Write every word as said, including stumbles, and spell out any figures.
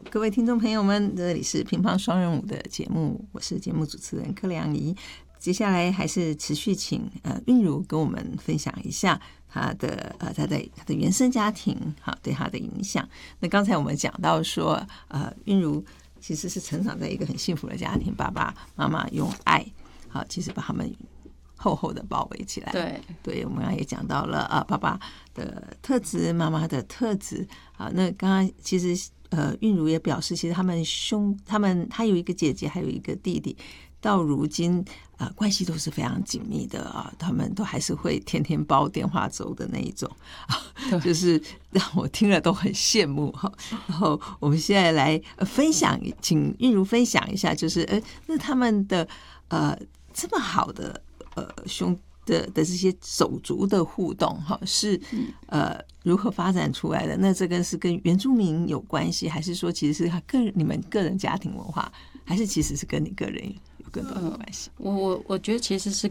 各位听众朋友们，这里是乒乓双人舞的节目，我是节目主持人柯良仪。接下来还是持续请呃韵如跟我们分享一下她的呃她的她的原生家庭好对她的影响。那刚才我们讲到说，呃韵如其实是成长在一个很幸福的家庭，爸爸妈妈用爱好，其实把他们厚厚的包围起来。 对， 对，我们刚刚也讲到了啊，爸爸的特质，妈妈的特质啊。那刚刚其实呃，韵如也表示，其实他们兄，他们他有一个姐姐，还有一个弟弟，到如今啊、呃，关系都是非常紧密的啊。他们都还是会天天煲电话粥的那一种啊，就是让我听了都很羡慕哈。然后我们现在来分享，请韵如分享一下，就是呃，那他们的呃这么好的。呃，兄的的这些手足的互动，哈，是呃如何发展出来的？那这个是跟原住民有关系，还是说其实是他个人你们个人家庭文化，还是其实是跟你个人有更多的关系？ 呃、我我我觉得其实是